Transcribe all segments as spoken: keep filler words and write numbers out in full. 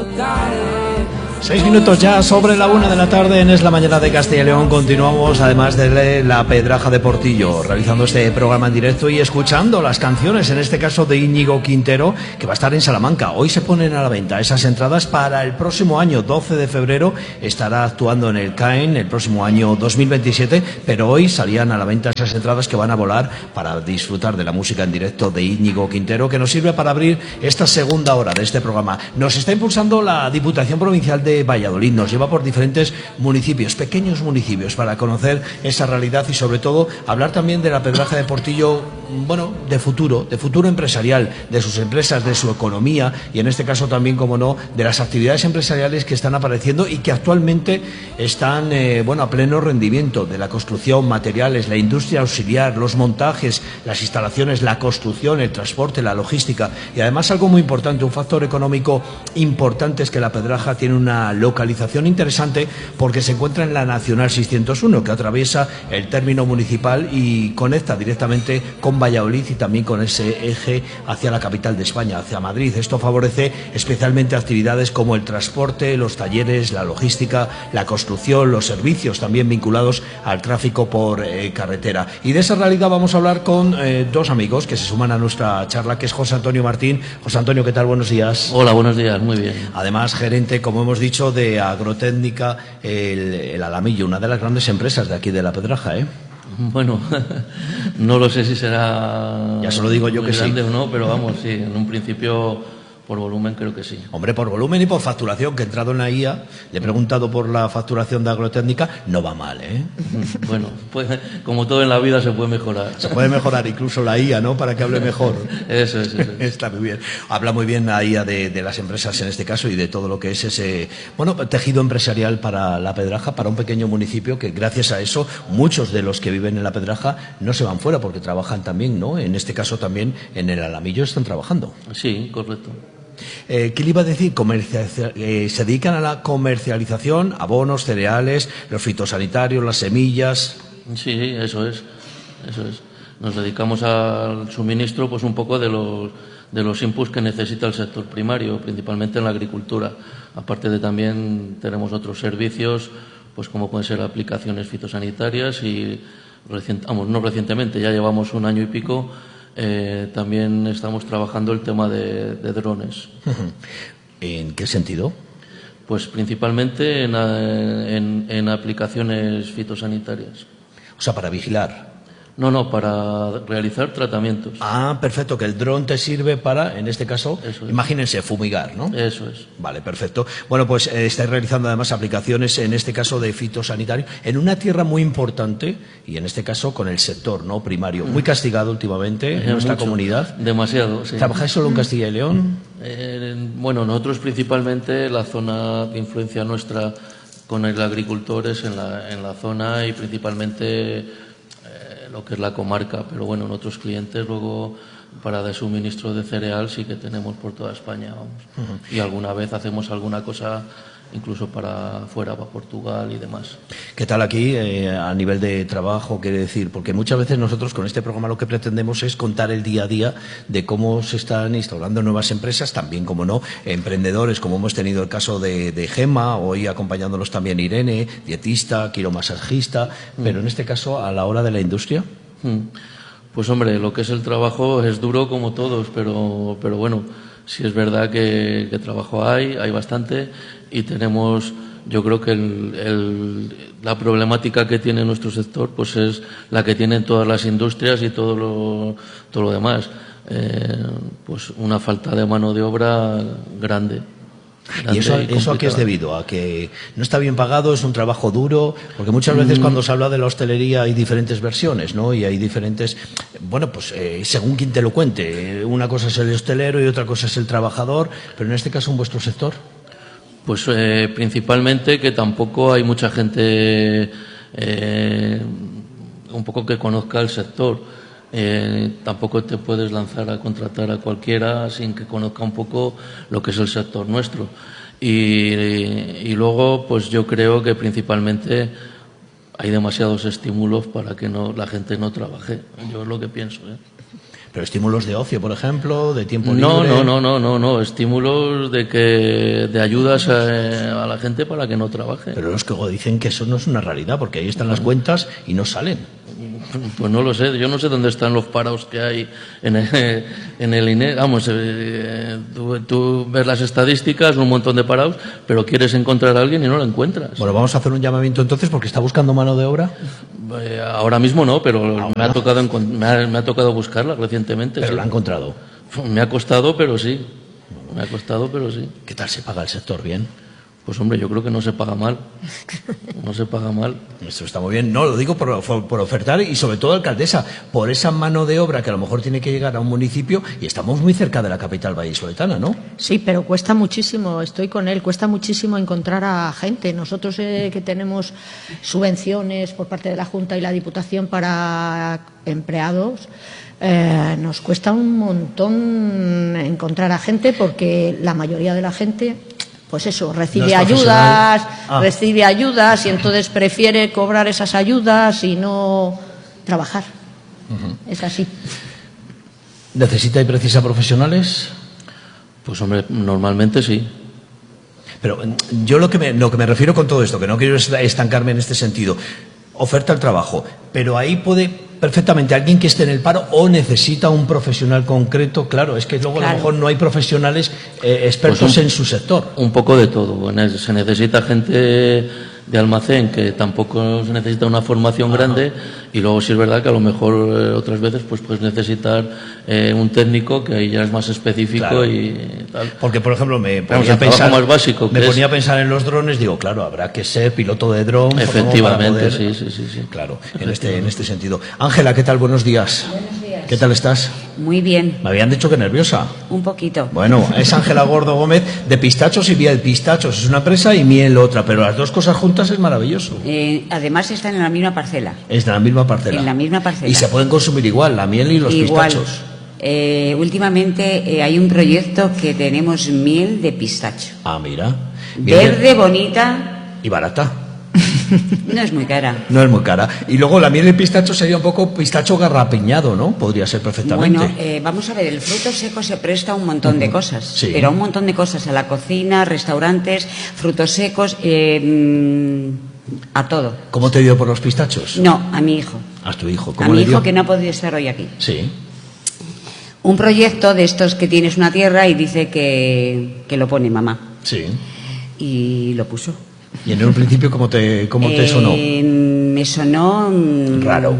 Seis minutos ya sobre la una de la tarde en Es la Mañana de Castilla y León. Continuamos además de la Pedraja de Portillo, realizando este programa en directo y escuchando las canciones, en este caso de Íñigo Quintero, que va a estar en Salamanca. Hoy se ponen a la venta esas entradas para el próximo año, doce de febrero, estará actuando en el CAEN el próximo año dos mil veintisiete, pero hoy salían a la venta esas entradas que van a volar para disfrutar de la música en directo de Íñigo Quintero, que nos sirve para abrir esta segunda hora de este programa. Nos está impulsando la Diputación Provincial de Valladolid, nos lleva por diferentes municipios, pequeños municipios, para conocer esa realidad y sobre todo hablar también de la Pedraja de Portillo, bueno, de futuro, de futuro empresarial, de sus empresas, de su economía y en este caso también, como no, de las actividades empresariales que están apareciendo y que actualmente están, eh, bueno, a pleno rendimiento, de la construcción, materiales, la industria auxiliar, los montajes, las instalaciones, la construcción, el transporte, la logística y además algo muy importante, un factor económico importante es que la Pedraja tiene una localización interesante porque se encuentra en la Nacional seiscientos uno, que atraviesa el término municipal y conecta directamente con Valladolid y también con ese eje hacia la capital de España, hacia Madrid. Esto favorece especialmente actividades como el transporte, los talleres, la logística, la construcción, los servicios también vinculados al tráfico por eh, carretera. Y de esa realidad vamos a hablar con eh, dos amigos que se suman a nuestra charla, que es José Antonio Martín. José Antonio, ¿qué tal? Buenos días. Hola, buenos días, muy bien. Además, gerente, como hemos dicho, de Agrotécnica el, el Alamillo, una de las grandes empresas de aquí de la Pedraja, ¿eh? Bueno, no lo sé si será ya se lo digo yo muy que grande sí o no, pero vamos, sí, en un principio por volumen creo que sí. Hombre, por volumen y por facturación, que he entrado en la I A, le he preguntado por la facturación de Agrotécnica, no va mal, ¿eh? Bueno, pues como todo en la vida se puede mejorar. Se puede mejorar incluso la I A, ¿no? Para que hable mejor. Eso es, eso es. Está muy bien. Habla muy bien la I A de, de las empresas en este caso y de todo lo que es ese, bueno, tejido empresarial para la Pedraja, para un pequeño municipio que gracias a eso muchos de los que viven en la Pedraja no se van fuera porque trabajan también, ¿no? En este caso también en el Alamillo están trabajando. Sí, correcto. Eh, ¿Qué le iba a decir? Eh, se dedican a la comercialización, abonos, cereales, los fitosanitarios, las semillas. Sí, eso es, eso es. Nos dedicamos al suministro, pues un poco de los de los inputs que necesita el sector primario, principalmente en la agricultura. Aparte de también tenemos otros servicios, pues como pueden ser aplicaciones fitosanitarias y recient, vamos, no recientemente, ya llevamos un año y pico. Eh, también estamos trabajando el tema de, de drones. ¿En qué sentido? Pues principalmente en, en, en aplicaciones fitosanitarias. O sea, para vigilar. No, no, para realizar tratamientos. Ah, perfecto, que el dron te sirve para, en este caso, Eso es. Imagínense, fumigar, ¿no? Eso es. Vale, perfecto. Bueno, pues eh, estáis realizando además aplicaciones, en este caso de fitosanitario, en una tierra muy importante y en este caso con el sector, ¿no? Primario, muy castigado últimamente en Eh, nuestra mucho, comunidad. Demasiado, sí. ¿Trabajáis solo en Castilla y León? Eh, bueno, nosotros principalmente la zona de influencia nuestra con el agricultor es en la, en la zona y principalmente lo que es la comarca, pero bueno, en otros clientes luego para de suministro de cereal sí que tenemos por toda España, vamos. Uh-huh. Y alguna vez hacemos alguna cosa incluso para fuera, para Portugal y demás. ¿Qué tal aquí eh, a nivel de trabajo? Quiere decir, porque muchas veces nosotros con este programa lo que pretendemos es contar el día a día de cómo se están instaurando nuevas empresas, también, como no, emprendedores, como hemos tenido el caso de, de Gemma, hoy acompañándonos también Irene, dietista, quiromasajista, mm. pero en este caso a la hora de la industria. Mm. Pues hombre, lo que es el trabajo es duro como todos, pero, pero bueno, sí es verdad que, que trabajo hay, hay bastante y tenemos, yo creo que el, el, la problemática que tiene nuestro sector pues es la que tienen todas las industrias y todo lo, todo lo demás. Eh, pues una falta de mano de obra grande. ¿Y eso, eso a qué es debido? ¿A que no está bien pagado, es un trabajo duro? Porque muchas veces cuando se habla de la hostelería hay diferentes versiones, ¿no? Y hay diferentes, bueno, pues eh, según quien te lo cuente, una cosa es el hostelero y otra cosa es el trabajador, pero en este caso en vuestro sector. Pues eh, principalmente que tampoco hay mucha gente eh, un poco que conozca el sector. Eh, tampoco te puedes lanzar a contratar a cualquiera sin que conozca un poco lo que es el sector nuestro. Y, y luego, pues yo creo que principalmente hay demasiados estímulos para que no, la gente no trabaje. Yo es lo que pienso, ¿eh? Pero estímulos de ocio, por ejemplo, de tiempo no, libre. No, no, no, no, no, estímulos de que de ayudas a, a la gente para que no trabaje. Pero los que dicen que eso no es una realidad, porque ahí están las cuentas y no salen. Pues no lo sé, yo no sé dónde están los parados que hay en el, en el I N E. Vamos, eh, tú, tú ves las estadísticas, un montón de parados, pero quieres encontrar a alguien y no lo encuentras. Bueno, vamos a hacer un llamamiento entonces, porque está buscando mano de obra. Eh, ahora mismo no, pero ¿Ahora? me ha tocado me ha, me ha tocado buscarla recientemente. Pero sí. la ha encontrado. Me ha costado, pero sí. Me ha costado, pero sí. ¿Qué tal se paga el sector? ¿Bien? Pues hombre, yo creo que no se paga mal. No se paga mal. Esto está muy bien. No, lo digo por, por ofertar y sobre todo, alcaldesa, por esa mano de obra que a lo mejor tiene que llegar a un municipio y estamos muy cerca de la capital vallisoletana, ¿no? Sí, pero cuesta muchísimo, estoy con él, cuesta muchísimo encontrar a gente. Nosotros eh, que tenemos subvenciones por parte de la Junta y la Diputación para empleados, eh, nos cuesta un montón encontrar a gente porque la mayoría de la gente... Pues eso, recibe no ayudas, ah. recibe ayudas y entonces prefiere cobrar esas ayudas y no trabajar. Uh-huh. Es así. ¿Necesita y precisa profesionales? Pues hombre, normalmente sí. Pero yo lo que me, lo que me refiero con todo esto, que no quiero estancarme en este sentido, oferta el trabajo, pero ahí puede perfectamente alguien que esté en el paro o necesita un profesional concreto. Claro, es que luego claro. a lo mejor no hay profesionales eh, expertos pues un, en su sector. Un poco de todo. Bueno, se necesita gente de almacén, que tampoco se necesita una formación Ajá. grande, y luego sí es verdad que a lo mejor eh, otras veces pues puedes necesitar eh, un técnico que ahí ya es más específico claro. y tal. Porque por ejemplo me ponía, a pensar, más básico, me ponía a pensar en los drones, digo claro, habrá que ser piloto de dron. Efectivamente, poder, sí, sí, sí, sí. Claro, en este, en este sentido. Ángela, ¿qué tal? Buenos días. Buenos días. ¿Qué tal estás? Muy bien. Me habían dicho que nerviosa. Un poquito. Bueno, es Ángela Gordo Gómez de Pistachos y Miel. Pistachos es una empresa y Miel otra, pero las dos cosas juntas es maravilloso. Eh, además están en la misma parcela. Es de la misma parcela. En la misma parcela. Y se pueden consumir igual, la miel y los igual. pistachos. Eh, últimamente eh, hay un proyecto que tenemos miel de pistacho. Ah, mira. Miel Verde, de... bonita. Y barata. No es muy cara. No es muy cara. Y luego la miel de pistacho sería un poco pistacho garrapiñado, ¿no? Podría ser perfectamente. Bueno, eh, vamos a ver, el fruto seco se presta a un montón uh-huh. de cosas. Sí. Pero a un montón de cosas, a la cocina, restaurantes, frutos secos, eh, a todo. ¿Cómo te dio por los pistachos? No, a mi hijo. ¿A tu hijo? ¿Cómo a mi hijo dio? Que no ha podido estar hoy aquí. Sí. Un proyecto de estos que tienes una tierra y dice que, que lo pone mamá. Sí. Y lo puso. ¿Y en un principio cómo te, cómo te eh, sonó? Me sonó... Raro.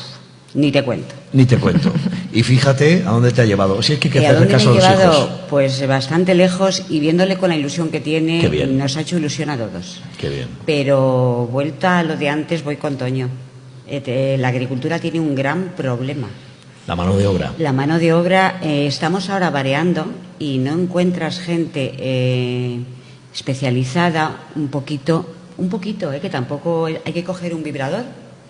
Ni te cuento. Ni te cuento. Y fíjate a dónde te ha llevado. Si es que hay que hacerle caso a los llevado? hijos. Pues bastante lejos, y viéndole con la ilusión que tiene, nos ha hecho ilusión a todos. Qué bien. Pero vuelta a lo de antes, voy con Toño. Eh, la agricultura tiene un gran problema. La mano de obra. La mano de obra, eh, estamos ahora variando y no encuentras gente... Eh, especializada un poquito, un poquito, ¿eh? Que tampoco hay que coger un vibrador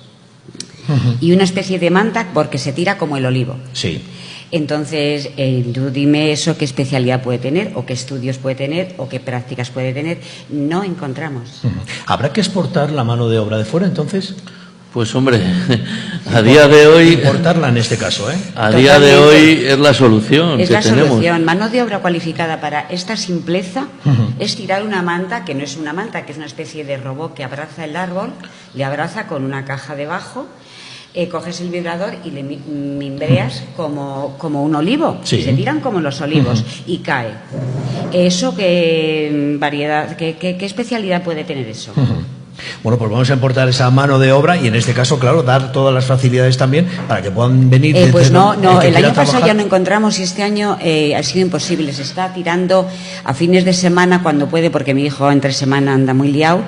uh-huh. y una especie de manta porque se tira como el olivo. Sí. Entonces, eh, tú dime eso, qué especialidad puede tener, o qué estudios puede tener, o qué prácticas puede tener. No encontramos. Uh-huh. ¿Habrá que exportar la mano de obra de fuera entonces? Pues hombre, a día de hoy... Importarla en este caso, ¿eh? A Totalmente. Día de hoy es la solución es que la tenemos. solución. Mano de obra cualificada para esta simpleza uh-huh. es tirar una manta, que no es una manta, que es una especie de robot que abraza el árbol, le abraza con una caja debajo, eh, coges el vibrador y le mimbreas uh-huh. como, como un olivo. Sí. Se tiran como los olivos uh-huh. y cae. ¿Eso qué variedad, qué, qué, qué especialidad puede tener eso? Uh-huh. Bueno, pues vamos a importar esa mano de obra y en este caso, claro, dar todas las facilidades también para que puedan venir. Eh, pues no, no, el, el año pasado ya no encontramos y este año eh, ha sido imposible. Se está tirando a fines de semana cuando puede, porque mi hijo entre semana anda muy liado.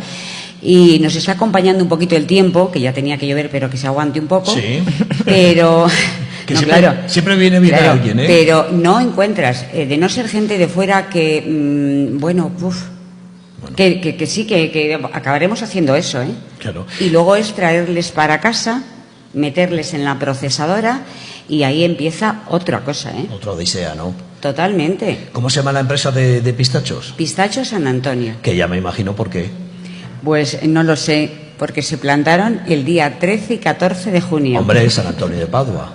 Y nos está acompañando un poquito el tiempo, que ya tenía que llover, pero que se aguante un poco. Sí. Pero... que no, siempre, claro, siempre viene bien claro, alguien, ¿eh? Pero no encuentras, eh, de no ser gente de fuera que, mmm, bueno, uff... Bueno. Que, que, que sí, que, que acabaremos haciendo eso, ¿eh? Claro. Y luego es traerles para casa, meterles en la procesadora y ahí empieza otra cosa, ¿eh? Otra odisea, ¿no? Totalmente. ¿Cómo se llama la empresa de, de pistachos? Pistachos San Antonio. Que ya me imagino por qué. Pues no lo sé, porque se plantaron el día trece y catorce de junio. Hombre, San Antonio de Padua.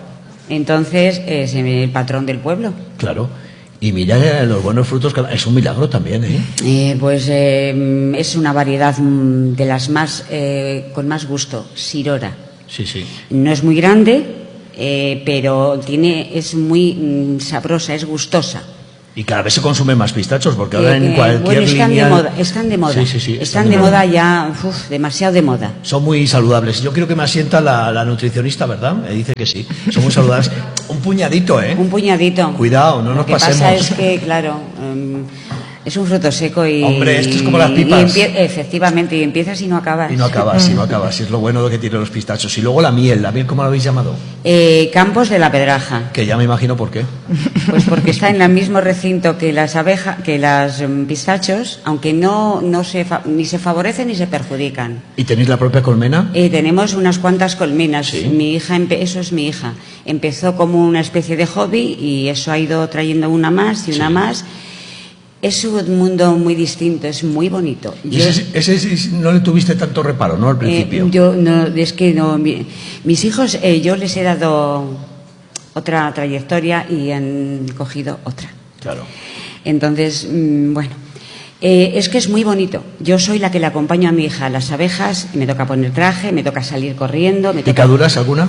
Entonces es el patrón del pueblo. Claro. Y mira, los buenos frutos, es un milagro también, ¿eh? Eh, pues eh, es una variedad de las más, eh, con más gusto, Sirora. Sí, sí. No es muy grande, eh, pero tiene, es muy mm, sabrosa, es gustosa. Y cada vez se consumen más pistachos, porque ahora Eh, en cualquier bueno, están línea... de moda, están de moda. Sí, sí, sí, están, están de, de moda, moda. ya, uf, demasiado de moda. Son muy saludables. Yo quiero que me asienta la, la nutricionista, ¿verdad? Me dice que sí. Son muy saludables. Un puñadito, ¿eh? Un puñadito. Cuidado, no nos pasemos. Lo que pasa es que, claro, um, es un fruto seco y... Hombre, esto es como las pipas. Y empie- efectivamente, y empiezas y no acabas. Y no acabas, y no acabas. Y es lo bueno de que tienen los pistachos. Y luego la miel. ¿La miel cómo la habéis llamado? Eh, Campos de la Pedraja. Que ya me imagino por qué. Pues porque está en el mismo recinto que las abejas, que las um, pistachos, aunque no, no se fa- ni se favorecen ni se perjudican. ¿Y tenéis la propia colmena? Eh, tenemos unas cuantas colmenas. Sí. Mi hija, empe- eso es mi hija. Empezó como una especie de hobby y eso ha ido trayendo una más y una Sí. más. Es un mundo muy distinto, es muy bonito. Y Yo- ese, ese- ese no le tuviste tanto reparo, ¿no? Al principio. Eh, yo no, es que no, mi- mis hijos, eh, yo les he dado otra trayectoria y han cogido otra. Claro. Entonces, mm, bueno, eh, es que es muy bonito. Yo soy la que le acompaño a mi hija a las abejas, me toca poner traje, me toca salir corriendo, me toca... ¿Picaduras alguna?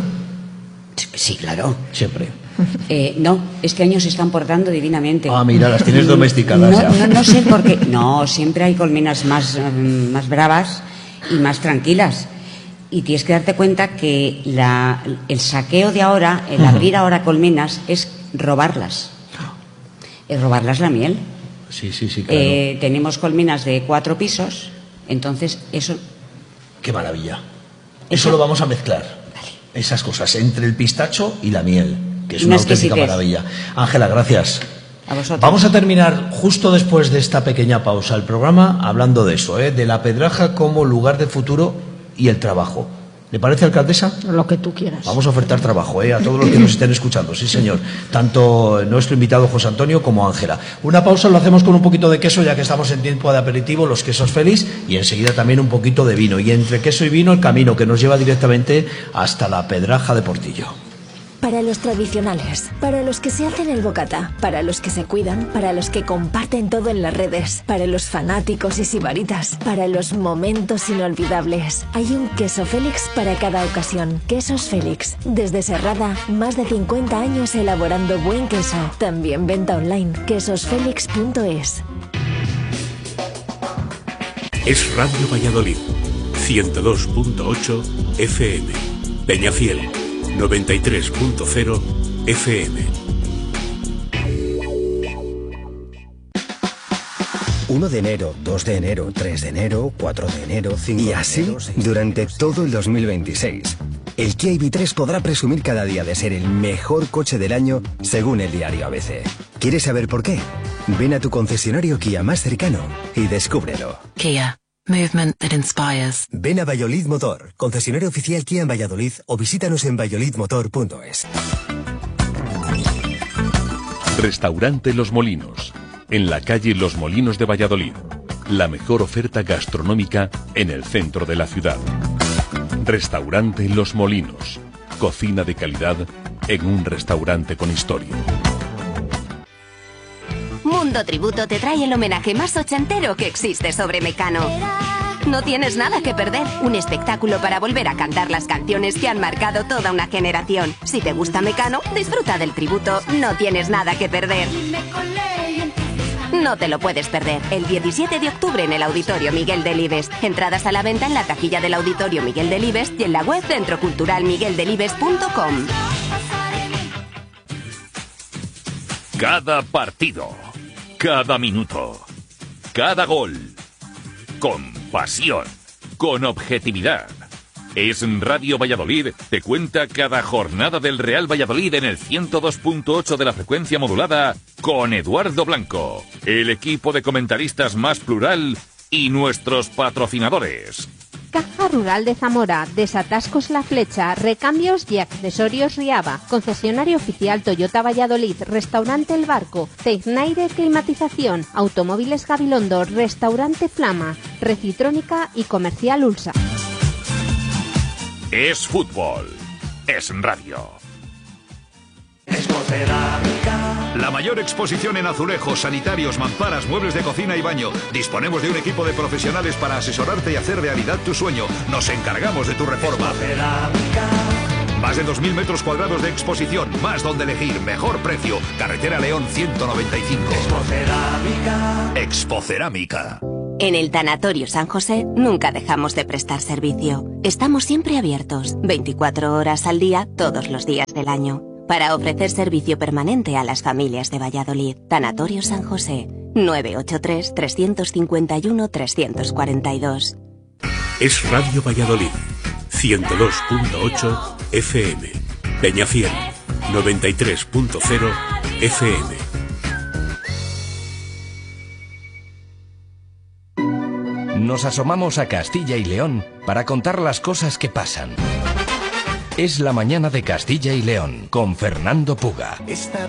Sí, claro. Siempre. Eh, no, este año se están portando divinamente. Ah, mira, las tienes domesticadas no, ya. No, no sé por qué. No, siempre hay colmenas más, mm, más bravas y más tranquilas. Y tienes que darte cuenta que la, el saqueo de ahora, el abrir ahora colmenas, es robarlas. Es robarlas la miel. Sí, sí, sí, claro. Eh, tenemos colmenas de cuatro pisos, entonces eso... Qué maravilla. Eso, Eso- lo vamos a mezclar. Esas cosas, entre el pistacho y la miel, que es una, Una auténtica exquisitez. maravilla. Ángela, gracias. A vosotros. Vamos a terminar justo después de esta pequeña pausa el programa hablando de eso, ¿eh? De la Pedraja como lugar de futuro y el trabajo. ¿Le parece, alcaldesa? Lo que tú quieras. Vamos a ofertar trabajo, ¿eh? A todos los que nos estén escuchando, sí señor. Tanto nuestro invitado José Antonio como Ángela. Una pausa, lo hacemos con un poquito de queso, ya que estamos en tiempo de aperitivo, los quesos Félix, y enseguida también un poquito de vino. Y entre queso y vino, el camino que nos lleva directamente hasta la Pedraja de Portillo. Para los tradicionales, para los que se hacen el bocata, para los que se cuidan, para los que comparten todo en las redes, para los fanáticos y sibaritas, para los momentos inolvidables. Hay un queso Félix para cada ocasión. Quesos Félix. Desde Serrada, más de cincuenta años elaborando buen queso. También venta online, quesos félix punto es. Es Radio Valladolid, ciento dos punto ocho F M. Peñafiel, noventa y tres punto cero F M. uno de enero, dos de enero, tres de enero, cuatro de enero, cinco de enero... Y así, durante todo el dos mil veintiséis. El Kia I V tres podrá presumir cada día de ser el mejor coche del año, según el diario A B C. ¿Quieres saber por qué? Ven a tu concesionario Kia más cercano y descúbrelo. Kia. Movement that inspires. Ven a Valladolid Motor, concesionario oficial Kia en Valladolid, o visítanos en valladolid motor punto es. Restaurante Los Molinos, en la calle Los Molinos de Valladolid. La mejor oferta gastronómica en el centro de la ciudad. Restaurante Los Molinos, cocina de calidad en un restaurante con historia. Mundo Tributo te trae el homenaje más ochentero que existe sobre Mecano. No tienes nada que perder. Un espectáculo para volver a cantar las canciones que han marcado toda una generación. Si te gusta Mecano, disfruta del tributo. No tienes nada que perder. No te lo puedes perder. El diecisiete de octubre en el Auditorio Miguel Delibes. Entradas a la venta en la taquilla del Auditorio Miguel Delibes y en la web centro cultural miguel delibes punto com. Cada partido, cada minuto, cada gol, con pasión, con objetividad. Es Radio Valladolid, te cuenta cada jornada del Real Valladolid en el ciento dos punto ocho de la frecuencia modulada con Eduardo Blanco, el equipo de comentaristas más plural y nuestros patrocinadores. Caja Rural de Zamora, Desatascos La Flecha, Recambios y Accesorios Riaba, Concesionario Oficial Toyota Valladolid, Restaurante El Barco, Tecnaire Climatización, Automóviles Gabilondo, Restaurante Flama, Recitrónica y Comercial Ulsa. Es fútbol, es radio. Expocerámica. La mayor exposición en azulejos, sanitarios, mamparas, muebles de cocina y baño. Disponemos de un equipo de profesionales para asesorarte y hacer realidad tu sueño. Nos encargamos de tu reforma. Expocerámica. Más de dos mil metros cuadrados de exposición, más donde elegir, mejor precio. Carretera León ciento noventa y cinco. Expocerámica. Expocerámica. En el Tanatorio San José nunca dejamos de prestar servicio. Estamos siempre abiertos, veinticuatro horas al día, todos los días del año, para ofrecer servicio permanente a las familias de Valladolid. Tanatorio San José, nueve ocho tres, tres cinco uno, tres cuatro dos. Es Radio Valladolid, ciento dos punto ocho F M. Peñafiel, noventa y tres punto cero F M. Nos asomamos a Castilla y León para contar las cosas que pasan. Es la mañana de Castilla y León con Fernando Puga.